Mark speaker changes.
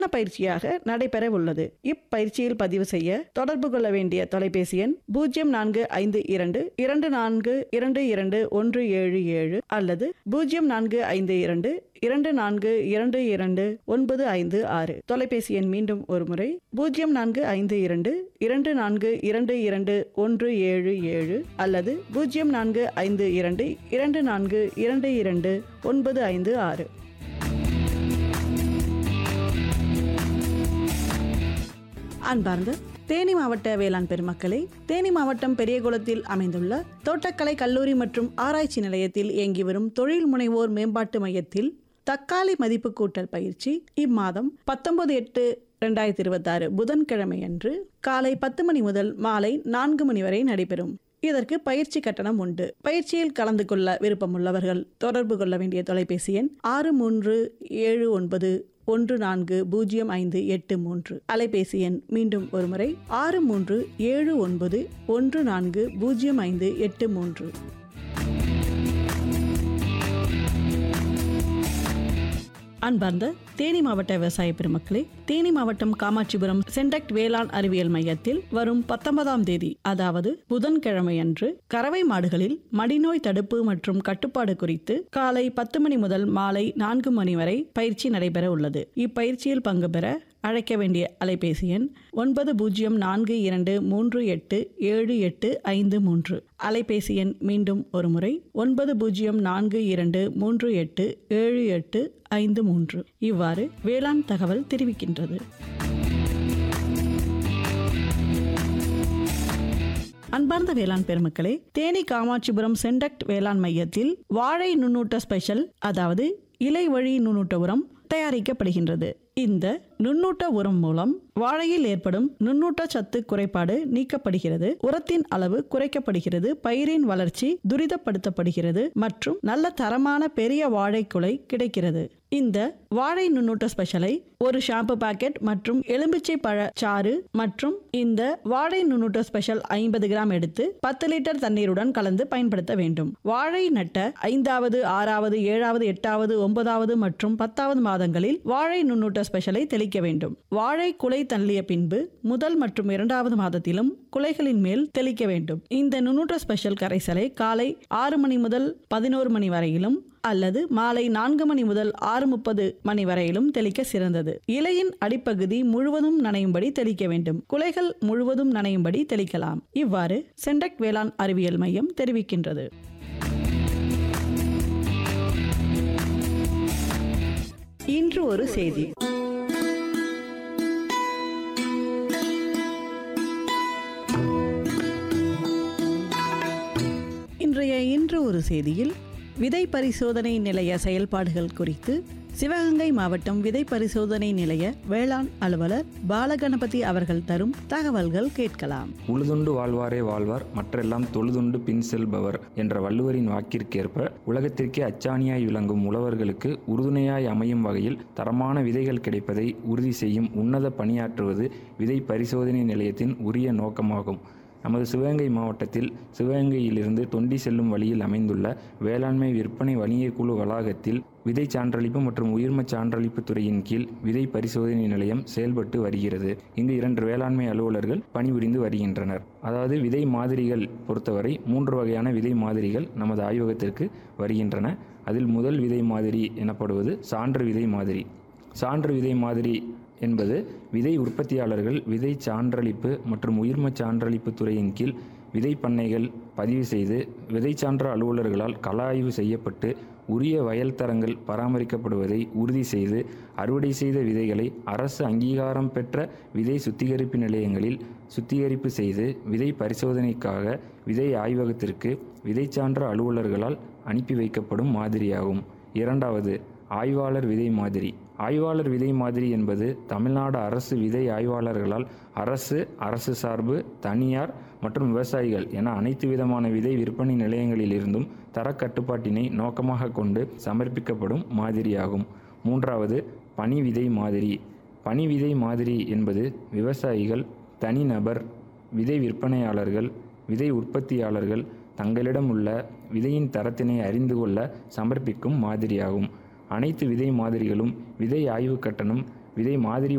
Speaker 1: பயிற்சியாக நடைபெற உள்ளது. இப்பயிற்சியில் பதிவு செய்ய தொடர்பு கொள்ள வேண்டிய தொலைபேசி எண் 0452222177 அல்லது 0452222956. தொலைபேசி எண் மீண்டும் ஒருமுறை 0452222177 அல்லது 0452222956. அன்பார்ந்த தேனி மாவட்ட வேளாண் பெருமக்களே, தேனி மாவட்டம் பெரியகுளத்தில் அமைந்துள்ள தோட்டக்கலை கல்லூரி மற்றும் ஆராய்ச்சி நிலையத்தில் இயங்கி வரும் தொழில் முனைவோர் மேம்பாட்டு மையத்தில் தக்காளி மதிப்பு கூட்டல் பயிற்சி இம்மாதம் 19/8/2026 புதன்கிழமை அன்று காலை 10 மணி முதல் மாலை 4 மணி வரை நடைபெறும். இதற்கு பயிற்சி கட்டணம் உண்டு. பயிற்சியில் கலந்து கொள்ள விருப்பமுள்ளவர்கள் தொடர்பு கொள்ள வேண்டிய தொலைபேசி எண் 6379140583. அலைபேசி எண் மீண்டும் ஒருமுறை 6379140583. அன்பார்ந்த தேனி மாவட்ட விவசாய பெருமக்களே, தேனி மாவட்டம் காமாட்சிபுரம் சென்டக்ட் வேளாண் அறிவியல் மையத்தில் வரும் 19ஆம் தேதி அதாவது புதன்கிழமை அன்று கறவை மாடுகளில் மடிநோய் தடுப்பு மற்றும் கட்டுப்பாடு குறித்து காலை 10 மணி முதல் மாலை 4 மணி வரை பயிற்சி நடைபெற உள்ளது. இப்பயிற்சியில் பங்கு பெற அழைக்க வேண்டிய அலைபேசி எண் 9042387853. அலைபேசி எண் மீண்டும் ஒருமுறை 9042387853. இவ்வாறு வேளாண் தகவல் தெரிவிக்கின்றது. அன்பார்ந்த வேளாண் பெருமக்களே, தேனி காமாட்சிபுரம் சென்டக்ட் வேளாண் மையத்தில் வாழை நுண்ணூட்ட ஸ்பெஷல் அதாவது இலை வழி நுண்ணூட்ட உரம் தயாரிக்கப்படுகின்றது. இந்த நுண்ணூட்ட உரம் மூலம் வாழையில் ஏற்படும் நுண்ணூட்ட சத்து குறைபாடு நீக்கப்படுகிறது, உரத்தின் அளவு குறைக்கப்படுகிறது, பயிரின் வளர்ச்சி துரிதப்படுத்தப்படுகிறது மற்றும் நல்ல தரமான பெரிய வாழைக்குலை கிடைக்கிறது. இந்த வாழை நுண்ணூட்ட ஸ்பெஷலை ஒரு ஷாம்பு பாக்கெட் மற்றும் எலும்பிச்சை பழ சாறு மற்றும் இந்த வாழை நுண்ணூட்ட ஸ்பெஷல் 50 கிராம் எடுத்து 10 லிட்டர் தண்ணீருடன் கலந்து பயன்படுத்த வேண்டும். வாழை நட்ட 5வது, 6வது, 7வது, 8வது, 9வது மற்றும் 10வது மாதங்களில் வாழை நுண்ணூட்ட ஸ்பெஷலை தெளிக்க வேண்டும். வாழை குலை தள்ளிய பின்பு முதல் மற்றும் 2வது மாதத்திலும் குலைகளின் மேல் தெளிக்க வேண்டும். இந்த நுண்ணூட்ட ஸ்பெஷல் கரைசலை காலை 6 மணி முதல் 11 மணி வரையிலும் அல்லது மாலை 4 மணி முதல் 6:30 மணி வரையிலும் தெளிக்க சிறந்தது. இலையின் அடிப்பகுதி முழுவதும் நனையும்படி தெளிக்க வேண்டும். குலைகள் முழுவதும் நனையும்படி தெளிக்கலாம். இவ்வாறு சென்டக்ட் வேளாண் அறிவியல் மையம் தெரிவிக்கின்றது. இன்று ஒரு செய்தி. இன்று ஒரு செய்தியில் விதை பரிசோதனை நிலைய செயல்பாடுகள் குறித்து சிவகங்கை மாவட்டம் விதை பரிசோதனை நிலைய வேளாண் அலுவலர் பாலகணபதி அவர்கள் தரும் தகவல்கள் கேட்கலாம்.
Speaker 2: உழுதுண்டு வாழ்வாரே வாழ்வார், மற்றெல்லாம் தொழுதுண்டு பின் செல்பவர் என்ற வள்ளுவரின் வாக்கிற்கேற்ப உலகத்திற்கே அச்சாணியாய் விளங்கும் உழவர்களுக்கு உறுதுணையாய் அமையும் வகையில் தரமான விதைகள் கிடைப்பதை உறுதி செய்யும் உன்னத பணியாற்றுவது விதை பரிசோதனை நிலையத்தின் உரிய நோக்கமாகும். நமது சிவகங்கை மாவட்டத்தில் சிவகங்கையிலிருந்து தொண்டி செல்லும் வழியில் அமைந்துள்ள வேளாண்மை விற்பனை வணிக குழு வளாகத்தில் விதை சான்றளிப்பு மற்றும் உயிர்ம சான்றளிப்பு துறையின் கீழ் விதை பரிசோதனை நிலையம் செயல்பட்டு வருகிறது. இங்கு 2 வேளாண்மை அலுவலர்கள் பணிபுரிந்து வருகின்றனர். அதாவது விதை மாதிரிகள் பொறுத்தவரை 3 வகையான விதை மாதிரிகள் நமது ஆய்வகத்திற்கு வருகின்றன. அதில் முதல் விதை மாதிரி எனப்படுவது சான்று விதை மாதிரி. சான்று விதை மாதிரி என்பது விதை உற்பத்தியாளர்கள் விதை சான்றளிப்பு மற்றும் உயிர்ம சான்றளிப்பு துறையின் கீழ் விதை பண்ணைகள் பதிவு செய்து விதை சான்ற அலுவலர்களால் கள ஆய்வு செய்யப்பட்டு உரிய வயல் தரங்கள் பராமரிக்கப்படுவதை உறுதி செய்து அறுவடை செய்த விதைகளை அரசு அங்கீகாரம் பெற்ற விதை சுத்திகரிப்பு நிலையங்களில் சுத்திகரிப்பு செய்து விதை பரிசோதனைக்காக விதை ஆய்வகத்திற்கு விதை சான்ற அலுவலர்களால் அனுப்பி வைக்கப்படும் மாதிரியாகும். 2வது ஆய்வாளர் விதை மாதிரி. ஆய்வாளர் விதை மாதிரி என்பது தமிழ்நாடு அரசு விதை ஆய்வாளர்களால் அரசு சார்பு, தனியார் மற்றும் விவசாயிகள் என அனைத்து விதமான விதை விற்பனை நிலையங்களிலிருந்தும் தரக்கட்டுப்பாட்டினை நோக்கமாக கொண்டு சமர்ப்பிக்கப்படும் மாதிரியாகும். 3வது பனி விதை மாதிரி. பனி விதை மாதிரி என்பது விவசாயிகள், தனிநபர், விதை விற்பனையாளர்கள், விதை உற்பத்தியாளர்கள் தங்களிடம் உள்ள விதையின் தரத்தினை அறிந்து கொள்ள சமர்ப்பிக்கும் மாதிரியாகும். அனைத்து விதை மாதிரிகளும் விதை ஆய்வு கட்டணம் விதை மாதிரி